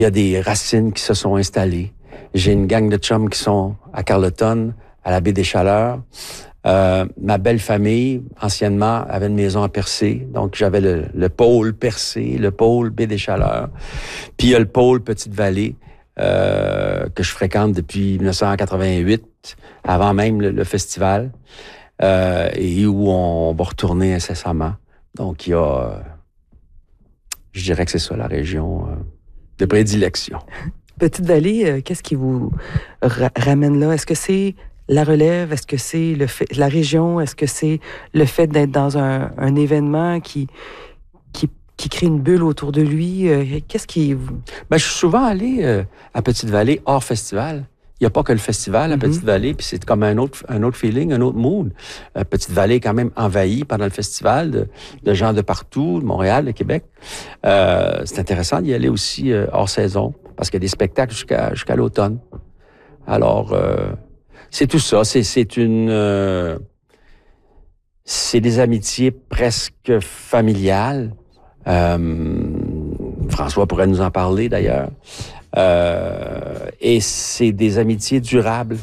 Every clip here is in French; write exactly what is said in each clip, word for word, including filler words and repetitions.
Il y a des racines qui se sont installées. J'ai une gang de chums qui sont à Carleton, à la baie des Chaleurs. Euh, ma belle famille, anciennement, avait une maison à Percé. Donc, j'avais le, le pôle Percé, le pôle baie des Chaleurs. Puis, il y a le pôle Petite-Vallée euh, que je fréquente depuis dix-neuf cent quatre-vingt-huit, avant même le, le festival, euh, et où on va retourner incessamment. Donc, il y a... Euh, je dirais que c'est ça, la région euh, de prédilection. Petite-Vallée, euh, qu'est-ce qui vous ra- ramène là? Est-ce que c'est la relève? Est-ce que c'est le fait, la région? Est-ce que c'est le fait d'être dans un, un événement qui, qui, qui crée une bulle autour de lui? Euh, qu'est-ce qui... Ben, je suis souvent allé euh, à Petite-Vallée hors festival. Il n'y a pas que le festival à mm-hmm. Petite-Vallée, puis c'est comme un autre, un autre feeling, un autre mood. Euh, Petite-Vallée est quand même envahie pendant le festival de, de gens de partout, de Montréal, de Québec. Euh, c'est intéressant d'y aller aussi euh, hors saison, parce qu'il y a des spectacles jusqu'à, jusqu'à l'automne. Alors, euh, c'est tout ça. C'est, c'est une... Euh, c'est des amitiés presque familiales. Euh, François pourrait nous en parler, d'ailleurs. Euh, et c'est des amitiés durables.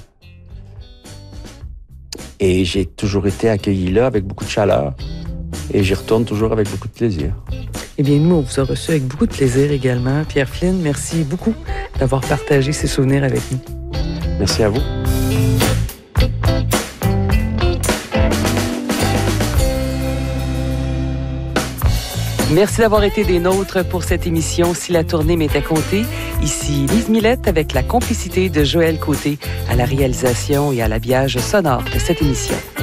Et j'ai toujours été accueilli là avec beaucoup de chaleur. Et j'y retourne toujours avec beaucoup de plaisir. Eh bien, nous, on vous a reçu avec beaucoup de plaisir également. Pierre Flynn, merci beaucoup d'avoir partagé ces souvenirs avec nous. Merci à vous. Merci d'avoir été des nôtres pour cette émission Si la tournée m'était comptée. Ici Lise Millette avec la complicité de Joël Côté à la réalisation et à l'habillage sonore de cette émission.